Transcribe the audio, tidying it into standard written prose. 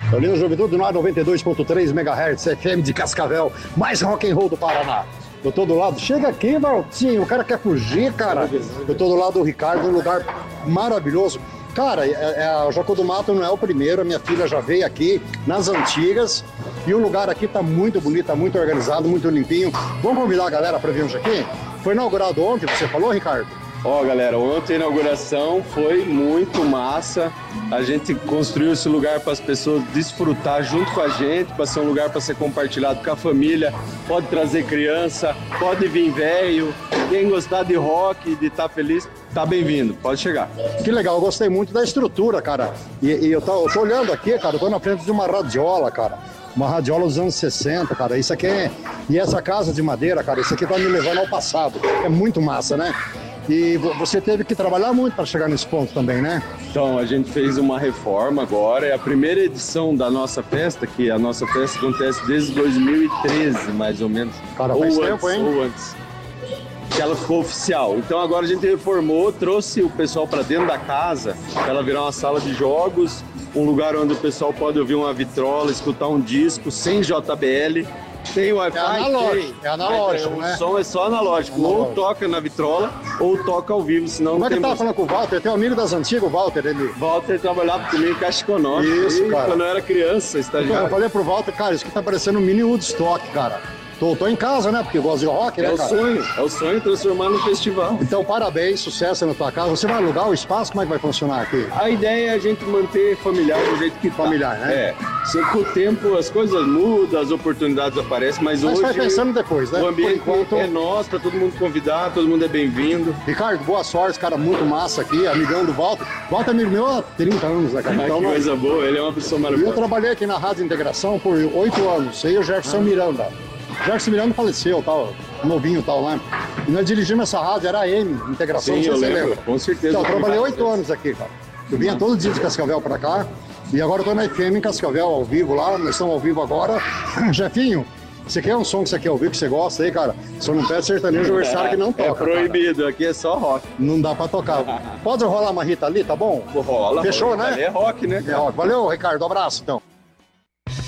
Eu li no Juventude no ar 92.3 MHz, FM de Cascavel, mais rock and roll do Paraná. Eu tô do lado, chega aqui, Valtinho, o cara quer fugir, cara. Eu tô do lado do Ricardo, um lugar maravilhoso. Cara, o Jacó do Mato não é o primeiro, a minha filha já veio aqui nas antigas e o lugar aqui tá muito bonito, tá muito organizado, muito limpinho. Vamos convidar a galera para vir hoje aqui? Foi inaugurado ontem, você falou, Ricardo? Ó, galera, ontem a inauguração foi muito massa. A gente construiu esse lugar para as pessoas desfrutar junto com a gente, para ser um lugar para ser compartilhado com a família. Pode trazer criança, pode vir velho. Quem gostar de rock, de estar feliz, tá bem-vindo, pode chegar. Que legal, eu gostei muito da estrutura, cara. E eu tô olhando aqui, cara, eu tô na frente de uma radiola, cara. Uma radiola dos anos 60, cara. Isso aqui é... E essa casa de madeira, cara, isso aqui tá me levando ao passado. É muito massa, né? E você teve que trabalhar muito para chegar nesse ponto também, né? Então, a gente fez uma reforma agora, é a primeira edição da nossa festa, que a nossa festa acontece desde 2013, mais ou menos. Cara, faz tempo, hein? Ou antes. Que ela ficou oficial. Então agora a gente reformou, trouxe o pessoal para dentro da casa, para ela virar uma sala de jogos, um lugar onde o pessoal pode ouvir uma vitrola, escutar um disco sem JBL. Tem Wi-Fi, é analógico, o né? som é só analógico, ou toca na vitrola ou toca ao vivo, senão Como não é que tem tava música. falando com o Walter? Tem um amigo das antigas, o Walter, ele... Walter trabalhava comigo em Caixa Econômica. Isso, cara. Quando eu era criança, Eu estagiário. falei pro Walter, cara, isso aqui tá parecendo um mini Woodstock, cara. Tô em casa, né? Porque eu gosto de rock, né, cara? É o sonho transformar no festival. Então, parabéns, sucesso na tua casa. Você vai alugar o espaço? Como é que vai funcionar aqui? A ideia é a gente manter familiar do jeito que tá. Familiar, né? É. Com o tempo as coisas mudam, as oportunidades aparecem, mas Mas hoje vai pensando depois, né? o ambiente Por enquanto... é nosso, tá todo mundo convidado, todo mundo é bem-vindo. Ricardo, boa sorte, cara, muito massa aqui, amigão do Walter. Walter é amigo meu há 30 anos, né, cara? Que coisa boa, ele é uma pessoa E eu maravilhosa. trabalhei aqui na Rádio Integração por 8 anos, eu e o Jefferson Miranda. O Jefferson Miranda faleceu, tal, novinho e tal, né? E nós dirigimos essa rádio, era a M, Integração, Sim, não sei eu se você lembro, lembra. com certeza. Então, eu trabalhei 8 anos aqui, cara. Eu vinha todo dia de Cascavel pra cá, e agora eu tô na FM em Cascavel, ao vivo lá, nós estamos ao vivo agora. Jefinho, você quer um som que você quer ouvir, que você gosta aí, cara? Só não pede sertanejo universitário que não toca, É proibido, aqui é só rock. cara. Não dá pra tocar. Pode rolar uma Rita ali, tá bom? Rola. Fechou, rola. né? Ali é rock, né? É, ó, valeu, Ricardo, abraço, então.